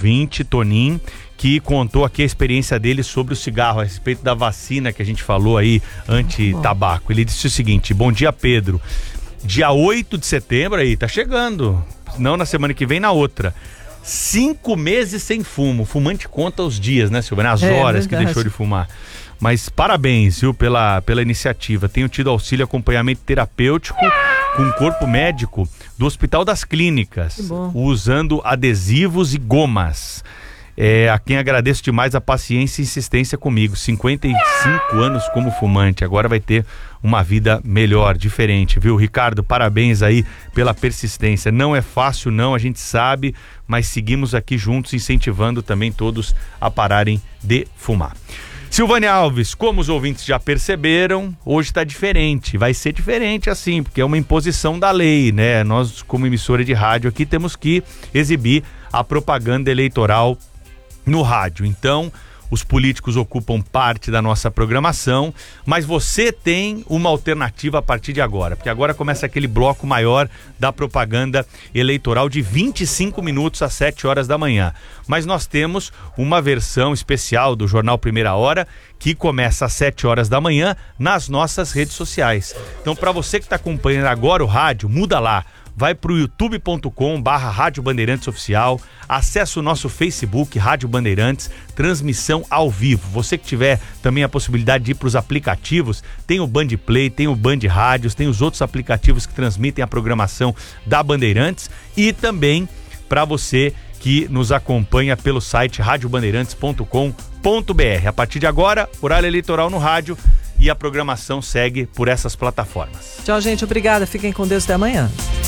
ouvinte, Tonin, que contou aqui a experiência dele sobre o cigarro, a respeito da vacina que a gente falou aí, anti-tabaco. Ele disse o seguinte: bom dia, Pedro. Dia 8 de setembro aí, tá chegando. Não na semana que vem, na outra. 5 meses sem fumo. O fumante conta os dias, né, Silvana? As horas que deixou de fumar. Mas parabéns, viu, pela iniciativa. Tenho tido auxílio e acompanhamento terapêutico com corpo médico do Hospital das Clínicas, usando adesivos e gomas. A quem agradeço demais a paciência e insistência comigo. 55 anos como fumante, agora vai ter uma vida melhor, diferente, viu? Ricardo, parabéns aí pela persistência. Não é fácil não, a gente sabe, mas seguimos aqui juntos incentivando também todos a pararem de fumar. Silvânia Alves, como os ouvintes já perceberam, hoje está diferente, vai ser diferente assim, porque é uma imposição da lei, né? Nós, como emissora de rádio aqui, temos que exibir a propaganda eleitoral no rádio. Então, os políticos ocupam parte da nossa programação, mas você tem uma alternativa a partir de agora, porque agora começa aquele bloco maior da propaganda eleitoral de 25 minutos às 7 horas da manhã. Mas nós temos uma versão especial do Jornal Primeira Hora, que começa às 7 horas da manhã nas nossas redes sociais. Então, para você que está acompanhando agora o rádio, muda lá. Vai para o youtube.com/Rádio Bandeirantes Oficial, acessa o nosso Facebook, Rádio Bandeirantes, transmissão ao vivo. Você que tiver também a possibilidade de ir para os aplicativos, tem o Band Play, tem o Band Rádios, tem os outros aplicativos que transmitem a programação da Bandeirantes, e também para você que nos acompanha pelo site radiobandeirantes.com.br. A partir de agora, horário eleitoral no rádio, e a programação segue por essas plataformas. Tchau, gente. Obrigada. Fiquem com Deus. Até amanhã.